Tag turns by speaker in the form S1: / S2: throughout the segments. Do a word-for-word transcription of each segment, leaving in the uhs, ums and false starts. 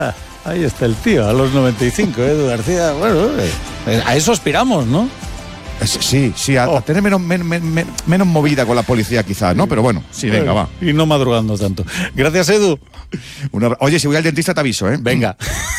S1: Ah, ahí está el tío, a los noventa y cinco, Edu García. Bueno, eh, a eso aspiramos, ¿no?
S2: Sí, sí, a, oh. a tener menos, men, men, men, menos movida con la policía quizás, ¿no? Pero bueno, sí, venga, va.
S1: Y no madrugando tanto. Gracias, Edu.
S2: Una, oye, si voy al dentista te aviso, ¿eh?
S1: Venga.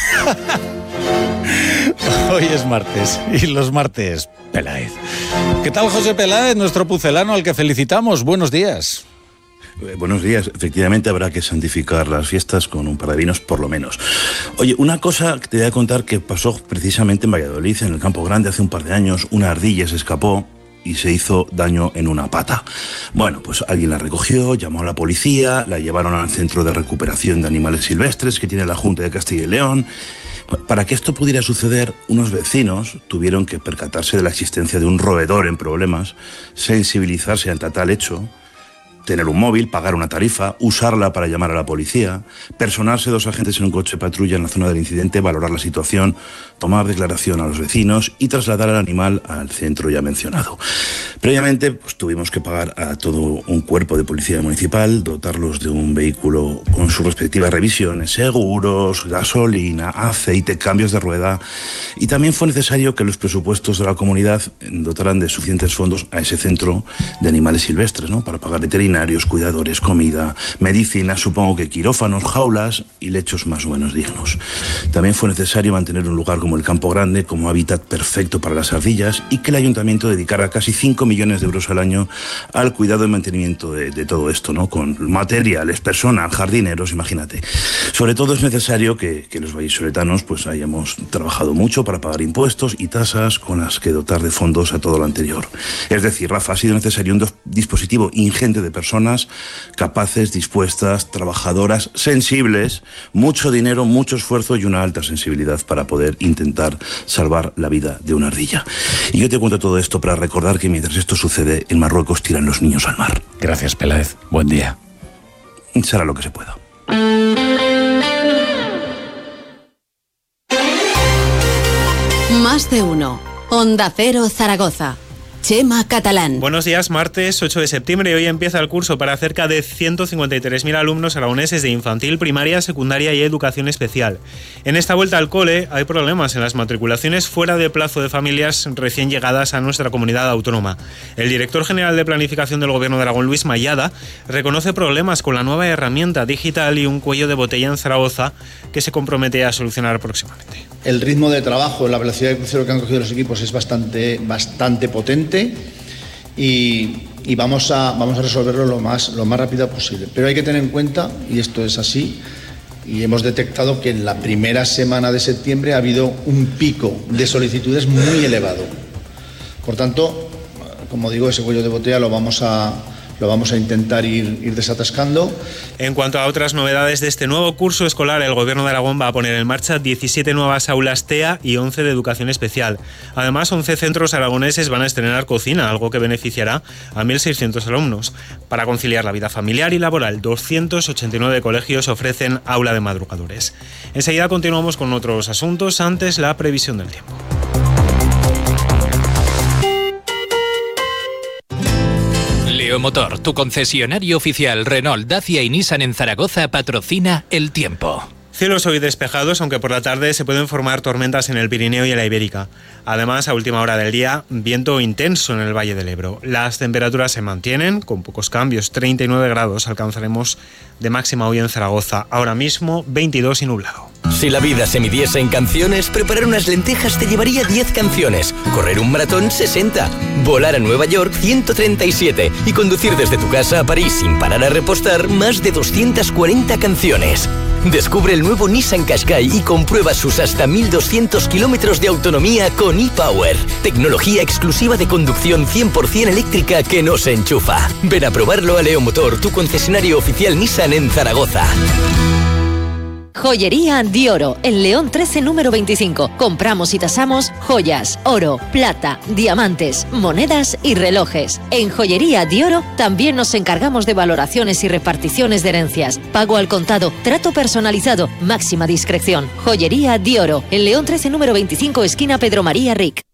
S1: Hoy es martes, y los martes, Peláez. ¿Qué tal, José Peláez, nuestro pucelano al que felicitamos? Buenos días.
S3: Eh, buenos días. Efectivamente habrá que santificar las fiestas con un par de vinos por lo menos. Oye, una cosa que te voy a contar que pasó precisamente en Valladolid, en el Campo Grande, hace un par de años. Una ardilla se escapó y se hizo daño en una pata. Bueno, pues alguien la recogió, llamó a la policía, la llevaron al Centro de Recuperación de Animales Silvestres que tiene la Junta de Castilla y León. Para que esto pudiera suceder, unos vecinos tuvieron que percatarse de la existencia de un roedor en problemas, sensibilizarse ante tal hecho, tener un móvil, pagar una tarifa, usarla para llamar a la policía, personarse dos agentes en un coche patrulla en la zona del incidente, valorar la situación, tomar declaración a los vecinos y trasladar al animal al centro ya mencionado. Previamente, pues, tuvimos que pagar a todo un cuerpo de policía municipal, dotarlos de un vehículo con sus respectivas revisiones, seguros, gasolina, aceite, cambios de rueda, y también fue necesario que los presupuestos de la comunidad dotaran de suficientes fondos a ese centro de animales silvestres, ¿no? Para pagar veterinarios, cuidadores, comida, medicina, supongo que quirófanos, jaulas y lechos más o menos dignos. También fue necesario mantener un lugar como el Campo Grande como hábitat perfecto para las ardillas y que el ayuntamiento dedicara casi cinco millones de euros al año al cuidado y mantenimiento de, de todo esto, ¿no? Con materiales, personal, jardineros, imagínate. Sobre todo es necesario que, que los vallisoletanos pues hayamos trabajado mucho para pagar impuestos y tasas con las que dotar de fondos a todo lo anterior. Es decir, Rafa, ha sido necesario un dispositivo ingente de personas personas capaces, dispuestas, trabajadoras, sensibles, mucho dinero, mucho esfuerzo y una alta sensibilidad para poder intentar salvar la vida de una ardilla. Y yo te cuento todo esto para recordar que mientras esto sucede, en Marruecos tiran los niños al mar.
S1: Gracias, Peláez. Buen día.
S3: Será lo que se pueda.
S4: Más de uno. Onda Cero Zaragoza. Chema Catalán.
S5: Buenos días, martes ocho de septiembre y hoy empieza el curso para cerca de ciento cincuenta y tres mil alumnos aragoneses de infantil, primaria, secundaria y educación especial. En esta vuelta al cole hay problemas en las matriculaciones fuera de plazo de familias recién llegadas a nuestra comunidad autónoma. El director general de Planificación del Gobierno de Aragón, Luis Mayada, reconoce problemas con la nueva herramienta digital y un cuello de botella en Zaragoza que se compromete a solucionar próximamente.
S6: El ritmo de trabajo, la velocidad de crucero que han cogido los equipos es bastante, bastante potente y, y vamos, a, vamos a resolverlo lo más, lo más rápido posible. Pero hay que tener en cuenta, y esto es así, y hemos detectado que en la primera semana de septiembre ha habido un pico de solicitudes muy elevado. Por tanto, como digo, ese cuello de botella lo vamos a... Lo vamos a intentar ir, ir desatascando.
S5: En cuanto a otras novedades de este nuevo curso escolar, el Gobierno de Aragón va a poner en marcha diecisiete nuevas aulas T E A y once de educación especial. Además, once centros aragoneses van a estrenar cocina, algo que beneficiará a mil seiscientos alumnos. Para conciliar la vida familiar y laboral, doscientos ochenta y nueve colegios ofrecen aula de madrugadores. Enseguida continuamos con otros asuntos, antes la previsión del tiempo.
S7: Motor, tu concesionario oficial Renault, Dacia y Nissan en Zaragoza, patrocina el tiempo.
S5: Cielos hoy despejados, aunque por la tarde se pueden formar tormentas en el Pirineo y en la Ibérica. Además, a última hora del día, viento intenso en el Valle del Ebro. Las temperaturas se mantienen, con pocos cambios, treinta y nueve grados alcanzaremos de máxima hoy en Zaragoza. Ahora mismo, veintidós y nublado.
S8: Si la vida se midiese en canciones, preparar unas lentejas te llevaría diez canciones, correr un maratón sesenta, volar a Nueva York ciento treinta y siete y conducir desde tu casa a París sin parar a repostar más de doscientas cuarenta canciones. Descubre el nuevo Nissan Qashqai y comprueba sus hasta mil doscientos kilómetros de autonomía con ePower. Tecnología exclusiva de conducción cien por ciento eléctrica que no se enchufa. Ven a probarlo a León Motor, tu concesionario oficial Nissan en Zaragoza.
S4: Joyería Di Oro, en León trece número veinticinco. Compramos y tasamos joyas, oro, plata, diamantes, monedas y relojes. En Joyería Di Oro también nos encargamos de valoraciones y reparticiones de herencias. Pago al contado, trato personalizado, máxima discreción. Joyería Di Oro, en León trece número veinticinco, esquina Pedro María Ric.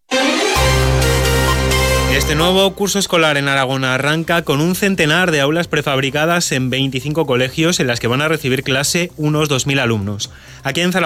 S5: Este nuevo curso escolar en Aragón arranca con un centenar de aulas prefabricadas en veinticinco colegios en las que van a recibir clase unos dos mil alumnos. Aquí en Zaragoza